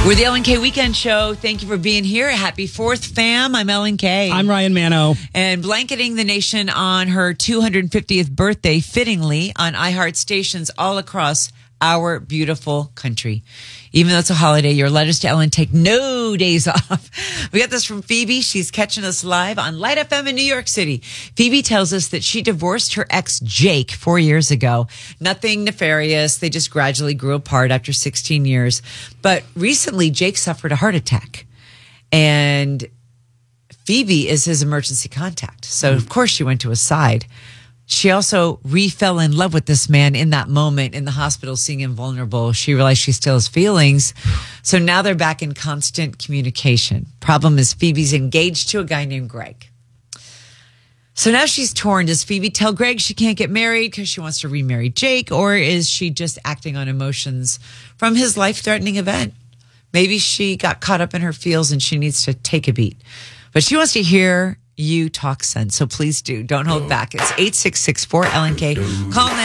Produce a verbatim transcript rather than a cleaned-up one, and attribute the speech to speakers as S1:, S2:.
S1: We're the Ellen K Weekend Show. Thank you for being here. Happy fourth, fam. I'm Ellen K.
S2: I'm Ryan Mano.
S1: And blanketing the nation on her two hundred fiftieth birthday, fittingly, on iHeart stations all across our beautiful country. Even though it's a holiday, your letters to Ellen take no days off. We got this from Phoebe. She's catching us live on Light F M in New York City. Phoebe tells us that she divorced her ex, Jake, four years ago. Nothing nefarious. They just gradually grew apart after sixteen years. But recently, Jake suffered a heart attack. And Phoebe is his emergency contact. So, of course, she went to his side. She also re-fell in love with this man in that moment in the hospital, seeing him vulnerable. She realized she still has feelings. So now they're back in constant communication. Problem is Phoebe's engaged to a guy named Greg. So now she's torn. Does Phoebe tell Greg she can't get married because she wants to remarry Jake? Or is she just acting on emotions from his life-threatening event? Maybe she got caught up in her feels and she needs to take a beat. But she wants to hear you talk sense. So please do. Don't hold back. It's eight six six four L N K. Call now.